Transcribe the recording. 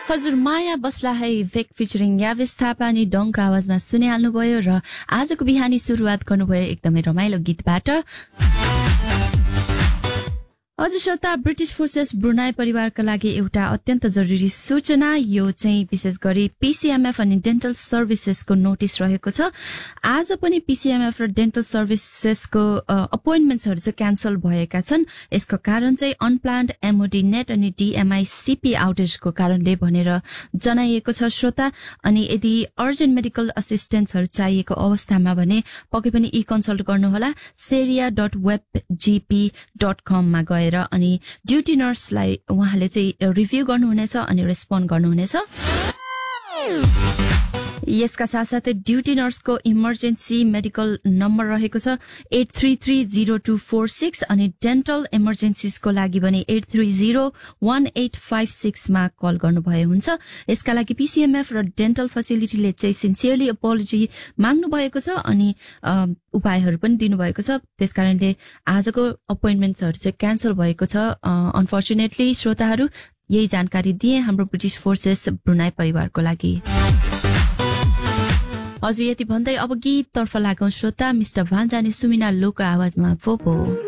हजुर माया बस्ला है वेक फिचरिङ यावेस थापा अनि डङको आवाजमा सुनिहाल्नुभयो र आजको बिहानी सुरुवात गर्नुभयो एकदमै रमाइलो गीतबाट। हजुर श्रोता, ब्रिटिश फोर्सेस ब्रुनाई परिवारका लागि एउटा अत्यन्त जरुरी सूचना। यो चाहिँ विशेष गरी पीसीएमएफ अनि डेन्टल सर्भिसेसको नोटिस रहेको छ। आज पनि पीसीएमएफ र डेन्टल सर्भिसेसको अपोइन्टमेन्ट्सहरू चाहिँ क्यान्सल भएका छन्। यसको कारण चाहिँ अनप्लान्ड एमओडी नेट अनि डीएमआई सीपी आउटेजको कारणले भनेर जनाइएको छ श्रोता। अनि यदि अर्जेन्ट मेडिकल असिस्टेन्सहरू चाहिएको अवस्थामा भने पक्कै पनि ई कन्सल्ट गर्नुहोला seria.webgp.com मा गएर अनि ड्युटी नर्सलाई उहाँले चाहिँ रिभ्यू गर्नुहुनेछ अनि रेस्पोन्ड गर्नुहुनेछ। यसका साथसाथै ड्युटी नर्सको इमर्जेन्सी मेडिकल नम्बर रहेको छ 8330246 अनि डेन्टल इमर्जेन्सीजको लागि भने 8301856 मा कल गर्नुभयो हुन्छ। यसका लागि पीसीएमएफ र डेन्टल फेसिलिटीले चाहिँ सिन्सियरली अपोलोजी माग्नु भएको छ अनि उपायहरू पनि दिनुभएको छ। त्यसकारणले आजको अपोइन्टमेन्ट्सहरू चाहिँ क्यान्सल भएको छ। अनफर्चुनेटली श्रोताहरू, यही जानकारी दिए हाम्रो ब्रिटिश फोर्सेस ब्रुनाई परिवारको लागि। हजुर, यति भन्दै अब गीततर्फ लागौं श्रोता। मिस्टर भान्जानी सुमिना लोको आवाजमा पोपो।